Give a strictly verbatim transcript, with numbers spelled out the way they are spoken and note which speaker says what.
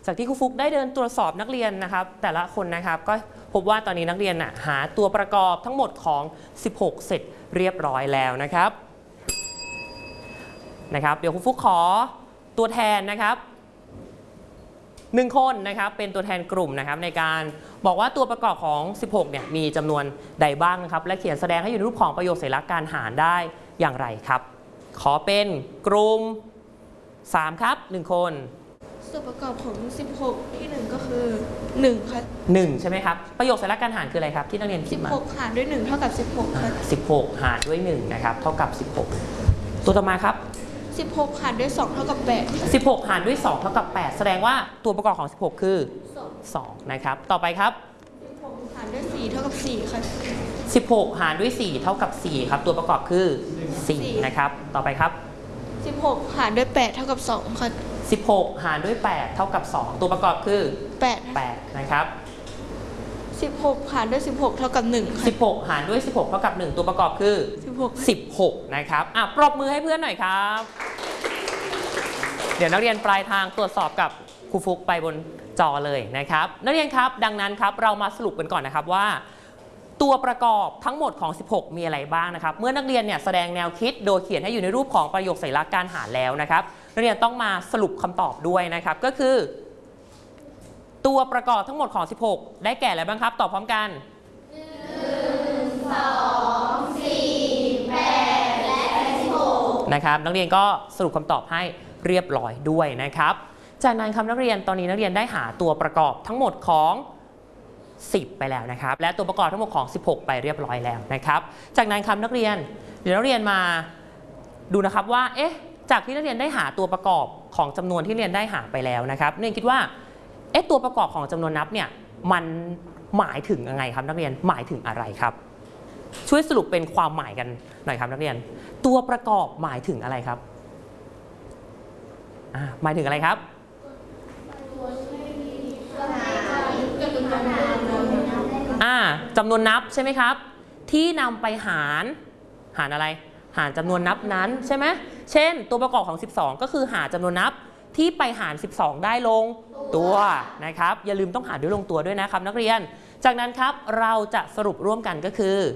Speaker 1: จากที่ครูฟุกได้เดินตรวจสอบนักเรียนนะครับแต่ละคนนะครับก็พบว่าตอนนี้นักเรียนน่ะหาตัวประกอบทั้งหมดของสิบหกเสร็จเรียบร้อยแล้วนะครับนะครับเดี๋ยวครูฟุกขอตัวแทนนะครับหนึ่งคนนะครับเป็นตัวแทนกลุ่มนะครับในการบอกว่าตัวประกอบของสิบหกเนี่ยมีจำนวนใดบ้างนะครับและเขียนแสดงให้อยู่ในรูปของประโยคสัญลักษณ์การหารได้อย่างไรครับขอเป็นกลุ่มสามครับหนึ่งคน
Speaker 2: ส่วนประกอบของสิบหกที่หนึ่งก็คือหนึ่งค่ะ
Speaker 1: หนึ่งใช่ไหมครับประโยคสัญลักษณ์การหารคืออะไรครับที่นักเรียนคิดมา
Speaker 2: สิบหกหารด้วยหนึ่งเท่ากับสิบหกค่ะ
Speaker 1: สิบหกหารด้วยหนึ่งนะครับเท่ากับสิบหกตัวต่อมาครับ
Speaker 2: สิบหกหารด้วยสองเท่ากับแปด
Speaker 1: สิบหกหารด้วยสองเท่ากับแปดแสดงว่าตัวประกอบของสิบหกคือสองนะครับต่อไปครับ
Speaker 2: สิบหกหารด้วยสี่เท่ากับสี่ค่ะ
Speaker 1: สิบหกหารด้วยสี่เท่ากับสี่ครับตัวประกอบคือสี่นะครับต่อไปครับ
Speaker 2: สิบหกหารด้วยแปดเท่ากับสองค่ะ
Speaker 1: สิบหกหารด้วยแปดเท่ากับสองตัวประกอบคือ
Speaker 2: แปด
Speaker 1: แปดนะครับ
Speaker 2: สิบหกหารด้วยสิบหกเท่ากับหนึ่งค่ะ
Speaker 1: สิบหกหารด้วยสิบหกเท่ากับหนึ่งตัวประกอบคือ
Speaker 2: สิบหก
Speaker 1: สิบหกนะครับอ่ะปรบมือให้เพื่อนหน่อยครับเดี๋ยวนักเรียนปลายทางตรวจสอบกับครูฟุกไปบนจอเลยนะครับนักเรียนครับดังนั้นครับเรามาสรุปกันก่อนนะครับว่าตัวประกอบทั้งหมดของสิบหกมีอะไรบ้างนะครับเมื่อนักเรียนเนี่ยแสดงแนวคิดโดยเขียนให้อยู่ในรูปของประโยคสัญลักษณ์การหารแล้วนะครับนักเรียนต้องมาสรุปคำตอบด้วยนะครับก็คือตัวประกอบทั้งหมดของสิบหกได้แก่อะไรบ้างครับตอบพร้อมกันหนึ่ง สอง สี่ แปดและสิบหกนะครับนักเรียนก็สรุปคำตอบให้เรียบร้อยด้วยนะครับจากนั้นครับนักเรียนตอนนี้นักเรียนได้หาตัวประกอบทั้งหมดของสิบไปแล้วนะครับและตัวประกอบทั้งหมดของสิบหกไปเรียบร้อยแล้วนะครับจากนั้นครับนักเรียนเดี๋ยวนักเรียนมาดูนะครับว่าเอ๊ะจากที่นักเรียนได้หาตัวประกอบของจำนวนที่เรียนได้หาไปแล้วนะครับนักเรียนคิดว่าเอ๊ะตัวประกอบของจำนวนนับเนี่ยมันหมายถึงยังไงครับนักเรียนหมายถึงอะไรครับช่วยสรุปเป็นความหมายกันหน่อยครับนักเรียนตัวประกอบหมายถึงอะไรครับอ่าหมายถึงอะไรครับอ่าจำนวนนับใช่ไหมครับที่นำไปหารหารอะไรหารจำนวนนับนั้นใช่ไหมเช่นตัวประกอบของสิบสองก็คือหาจำนวนนับที่ไปหารสิบสองได้ลงตัวนะครับอย่าลืมต้องหารด้วยลงตัวด้วยนะครับนักเรียนจากนั้นครับเราจะสรุปร่วมกันก็คือ